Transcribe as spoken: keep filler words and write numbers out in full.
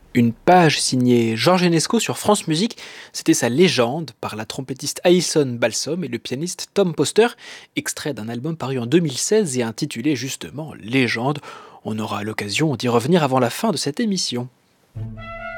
Une page signée Georges Enesco sur France Musique, c'était sa légende par la trompettiste Alison Balsom et le pianiste Tom Poster, extrait d'un album paru en deux mille seize et intitulé justement Légende. On aura l'occasion d'y revenir avant la fin de cette émission.